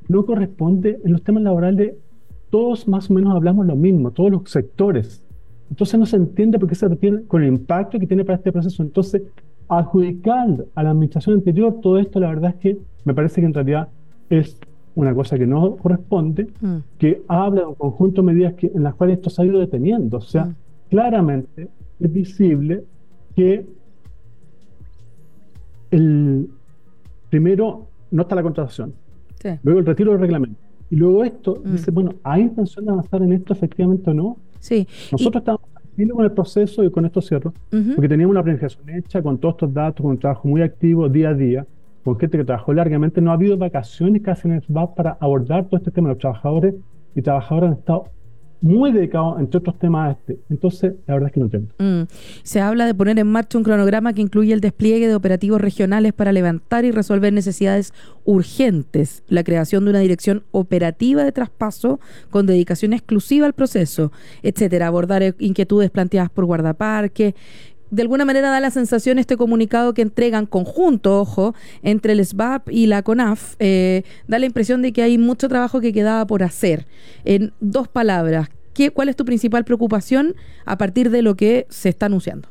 no corresponde en los temas laborales. Todos más o menos hablamos lo mismo, todos los sectores. Entonces no se entiende por qué se retiene con el impacto que tiene para este proceso. Entonces, adjudicar a la administración anterior todo esto, la verdad es que me parece que en realidad es una cosa que no corresponde, que habla de un conjunto de medidas en las cuales esto se ha ido deteniendo. O sea, claramente es visible que primero no está la contratación, Sí. luego el retiro del reglamento, y luego esto dice, bueno, ¿hay intención de avanzar en esto efectivamente o no? Sí. Nosotros estamos tranquilos con el proceso, y con esto cierro, porque teníamos una planificación hecha con todos estos datos, con un trabajo muy activo día a día, con gente que trabajó largamente. No ha habido vacaciones casi en el SBAP para abordar todo este tema. Los trabajadores y trabajadoras han estado muy dedicados, entre otros temas, a este. Entonces, la verdad es que no entiendo. Se habla de poner en marcha un cronograma que incluye el despliegue de operativos regionales para levantar y resolver necesidades urgentes, la creación de una dirección operativa de traspaso con dedicación exclusiva al proceso, etcétera, abordar inquietudes planteadas por guardaparques. De alguna manera da la sensación este comunicado que entregan conjunto, ojo, entre el SBAP y la CONAF, da la impresión de que hay mucho trabajo que quedaba por hacer. En 2 palabras, ¿cuál es tu principal preocupación a partir de lo que se está anunciando?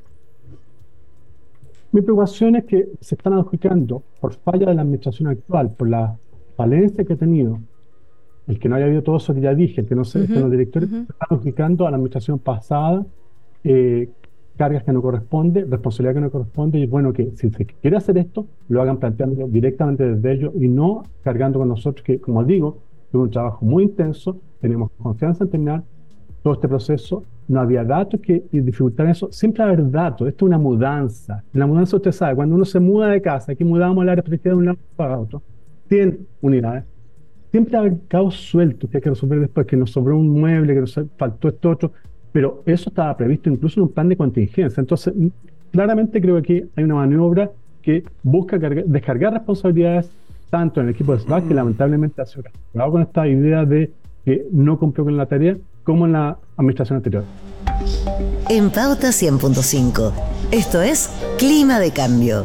Mi preocupación es que se están adjudicando, por falla de la administración actual, por la falencia que ha tenido, el que no haya habido todo eso que ya dije, el que no se estén los directores, se están adjudicando a la administración pasada cargas que no corresponden, responsabilidad que no corresponde, y bueno, que si se quiere hacer esto, lo hagan planteándolo directamente desde ellos y no cargando con nosotros, que, como digo, es un trabajo muy intenso, tenemos confianza en terminar todo este proceso, no había datos que dificultaran eso. Siempre va a haber datos. Esto es una mudanza. En la mudanza, usted sabe, cuando uno se muda de casa, aquí mudamos el área protegida de un lado para otro, 100 unidades, siempre va a haber caos sueltos que hay que resolver después, que nos sobró un mueble, que nos faltó esto otro, pero eso estaba previsto incluso en un plan de contingencia. Entonces, claramente creo que aquí hay una maniobra que busca descargar responsabilidades tanto en el equipo de SBAC, que lamentablemente ha sido castigado con esta idea de que no cumplió con la tarea, como en la administración anterior. En Pauta 100.5, esto es Clima de Cambio.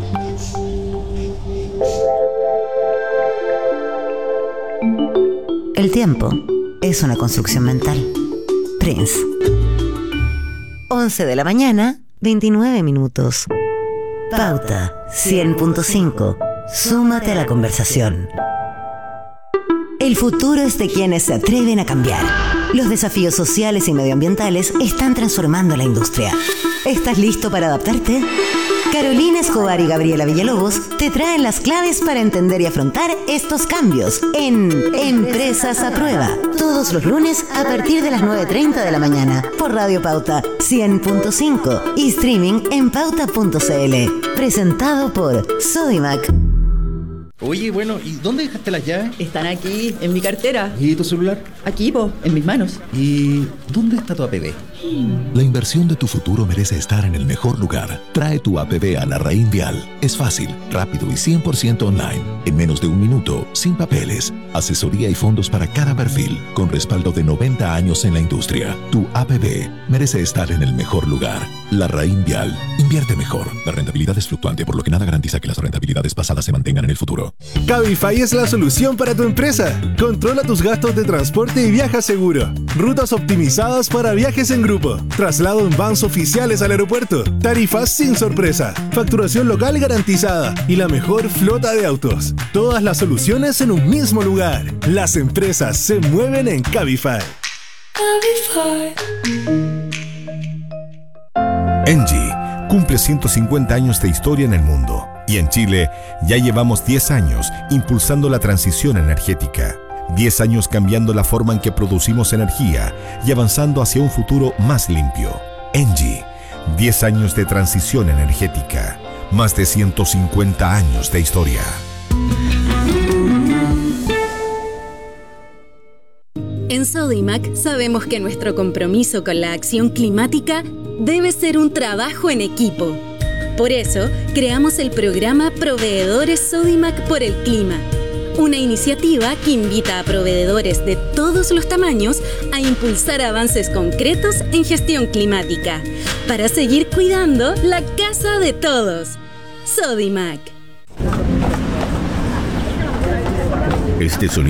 El tiempo es una construcción mental. Prince. 11 de la mañana, 29 minutos. Pauta 100.5. Súmate a la conversación. El futuro es de quienes se atreven a cambiar. Los desafíos sociales y medioambientales están transformando la industria. ¿Estás listo para adaptarte? Carolina Escobar y Gabriela Villalobos te traen las claves para entender y afrontar estos cambios en Empresas a Prueba. Todos los lunes a partir de las 9:30 de la mañana por Radio Pauta 100.5 y streaming en pauta.cl. Presentado por Sodimac. Oye, bueno, ¿y dónde dejaste las llaves? Están aquí, en mi cartera. ¿Y tu celular? Aquí, en mis manos. ¿Y dónde está tu APB? La inversión de tu futuro merece estar en el mejor lugar. Trae tu APB a Larraín Vial. Es fácil, rápido y 100% online. En menos de un minuto, sin papeles. Asesoría y fondos para cada perfil, con respaldo de 90 años en la industria. Tu APB merece estar en el mejor lugar. Larraín Vial. Invierte mejor. La rentabilidad es fluctuante, por lo que nada garantiza que las rentabilidades pasadas se mantengan en el futuro. Cabify es la solución para tu empresa. Controla tus gastos de transporte y viaja seguro. Rutas optimizadas para viajes en grupo. Traslado en vans oficiales al aeropuerto. Tarifas sin sorpresa. Facturación local garantizada. Y la mejor flota de autos. Todas las soluciones en un mismo lugar. Las empresas se mueven en Cabify. Engie cumple 150 años de historia en el mundo. Y en Chile ya llevamos 10 años impulsando la transición energética. 10 años cambiando la forma en que producimos energía y avanzando hacia un futuro más limpio. Engie, 10 años de transición energética. Más de 150 años de historia. En Sodimac sabemos que nuestro compromiso con la acción climática debe ser un trabajo en equipo. Por eso, creamos el programa Proveedores Sodimac por el Clima, una iniciativa que invita a proveedores de todos los tamaños a impulsar avances concretos en gestión climática, para seguir cuidando la casa de todos. Sodimac. Este sonido